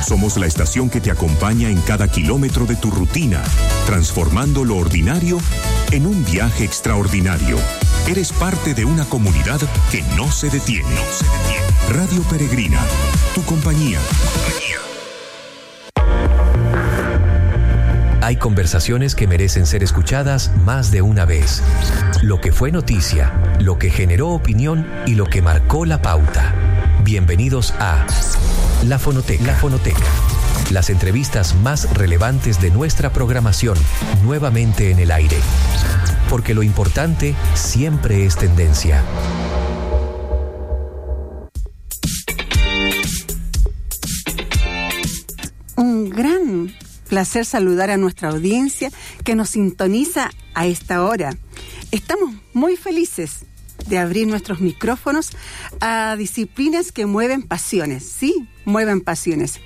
Somos la estación que te acompaña en cada kilómetro de tu rutina, transformando lo ordinario en un viaje extraordinario. Eres parte de una comunidad que no se detiene. Radio Peregrina, tu compañía. Hay conversaciones que merecen ser escuchadas más de una vez. Lo que fue noticia, lo que generó opinión y lo que marcó la pauta. Bienvenidos a La Fonoteca. Las entrevistas más relevantes de nuestra programación, nuevamente en el aire. Porque lo importante siempre es tendencia. Un gran placer saludar a nuestra audiencia que nos sintoniza a esta hora. Estamos muy felices de abrir nuestros micrófonos a disciplinas que mueven pasiones, sí, mueven pasiones,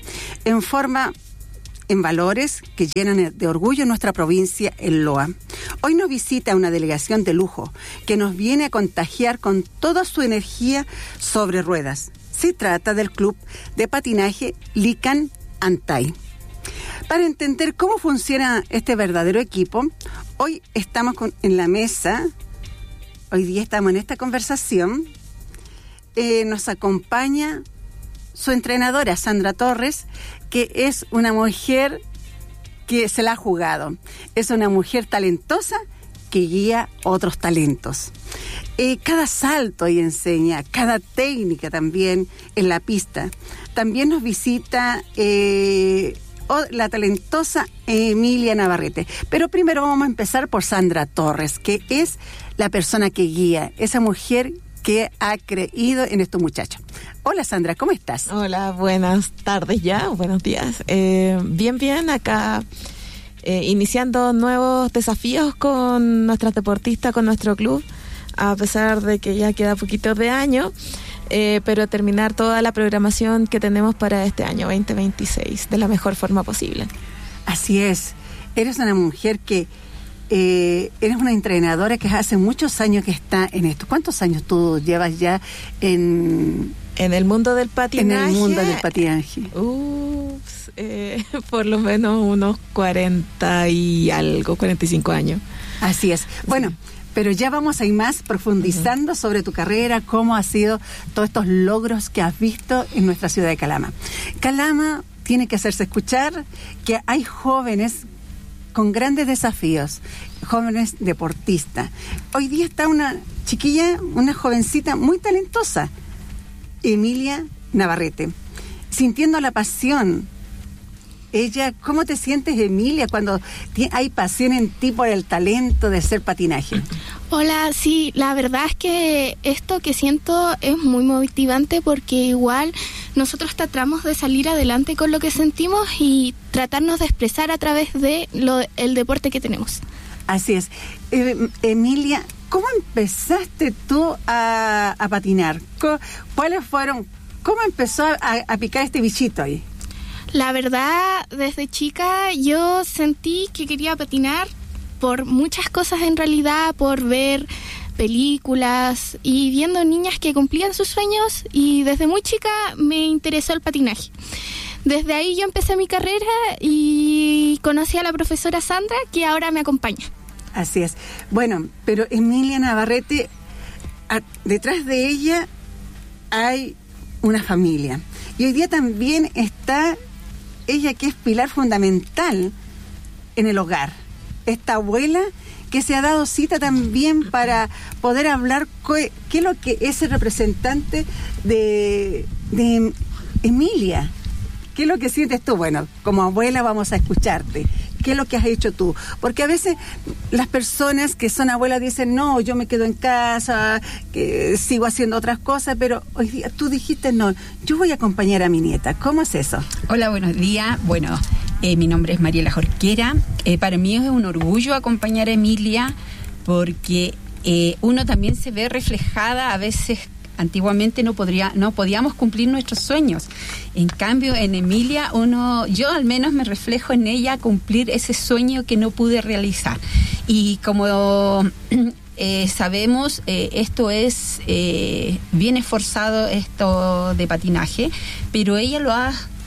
en valores que llenan de orgullo nuestra provincia, el Loa. Hoy nos visita una delegación de lujo que nos viene a contagiar con toda su energía sobre ruedas. Se trata del club de patinaje Lican Antay. Para entender cómo funciona este verdadero equipo, hoy estamos en la mesa. Hoy día estamos en esta conversación. Nos acompaña su entrenadora, Sandra Torres, que es una mujer que se la ha jugado. Es una mujer talentosa que guía otros talentos. Cada salto ella enseña, cada técnica también en la pista. También nos visita la talentosa Emilia Navarrete. Pero primero vamos a empezar por Sandra Torres, que es la persona que guía, esa mujer que ha creído en estos muchachos. Hola Sandra, ¿cómo estás? Hola, buenas tardes ya, buenos días. Bien, acá iniciando nuevos desafíos con nuestras deportistas, con nuestro club, a pesar de que ya queda poquito de año, pero terminar toda la programación que tenemos para este año 2026 de la mejor forma posible. Así es, eres una mujer que eres una entrenadora que hace muchos años que está en esto. ¿Cuántos años tú llevas ya en el mundo del patinaje? En el mundo del patinaje. Por lo menos unos 40 y algo, 45 años. Así es. Bueno, pero ya vamos a ir más profundizando sobre tu carrera, cómo ha sido todos estos logros que has visto en nuestra ciudad de Calama. Calama tiene que hacerse escuchar, que hay jóvenes con grandes desafíos, jóvenes deportistas. Hoy día está una chiquilla, una jovencita muy talentosa, Emilia Navarrete, sintiendo la pasión. Ella, ¿cómo te sientes, Emilia, cuando hay pasión en ti por el talento de hacer patinaje? Hola, sí, la verdad es que esto que siento es muy motivante porque igual nosotros tratamos de salir adelante con lo que sentimos y tratarnos de expresar a través de el deporte que tenemos. Así es. Emilia, ¿cómo empezaste tú a patinar? ¿Cómo empezó a picar este bichito ahí? La verdad, desde chica yo sentí que quería patinar por muchas cosas en realidad, por ver películas y viendo niñas que cumplían sus sueños, y desde muy chica me interesó el patinaje. Desde ahí yo empecé mi carrera y conocí a la profesora Sandra, que ahora me acompaña. Así es. Bueno, pero Emilia Navarrete, detrás de ella hay una familia. Y hoy día también está ella, que es pilar fundamental en el hogar. Esta abuela que se ha dado cita también para poder hablar qué es lo que es el representante de Emilia. ¿Qué es lo que sientes tú? Bueno, como abuela vamos a escucharte. ¿Qué es lo que has hecho tú? Porque a veces las personas que son abuelas dicen, no, yo me quedo en casa, que sigo haciendo otras cosas, pero hoy día tú dijiste, no, yo voy a acompañar a mi nieta. ¿Cómo es eso? Hola, buenos días. Bueno, mi nombre es Mariela Jorquera. Para mí es un orgullo acompañar a Emilia porque uno también se ve reflejada a veces. Antiguamente no podíamos cumplir nuestros sueños. En cambio, en Emilia, yo al menos me reflejo en ella cumplir ese sueño que no pude realizar. Y como sabemos, esto es bien esforzado, esto de patinaje, pero ella lo ha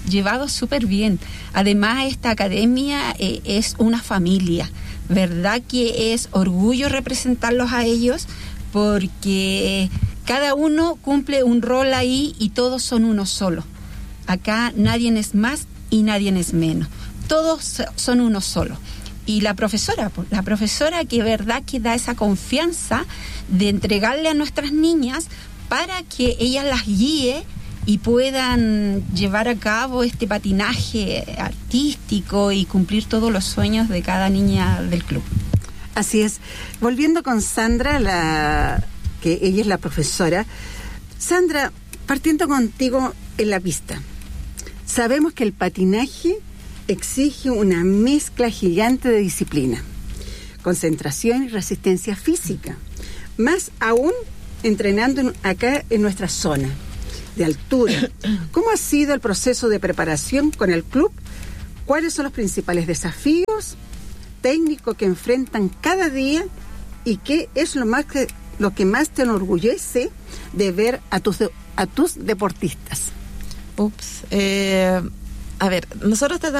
llevado súper bien. Además, esta academia es una familia. ¿Verdad que es orgullo representarlos a ellos? Porque cada uno cumple un rol ahí y todos son uno solo. Acá nadie es más y nadie es menos. Todos son uno solo. Y la profesora que verdad que da esa confianza de entregarle a nuestras niñas para que ella las guíe y puedan llevar a cabo este patinaje artístico y cumplir todos los sueños de cada niña del club. Así es. Volviendo con Sandra, que ella es la profesora. Sandra, partiendo contigo en la pista, sabemos que el patinaje exige una mezcla gigante de disciplina, concentración y resistencia física, más aún entrenando acá en nuestra zona de altura. ¿Cómo ha sido el proceso de preparación con el club? ¿Cuáles son los principales desafíos técnicos que enfrentan cada día y qué es lo que más te enorgullece de ver a tus deportistas? A ver, nosotros tratamos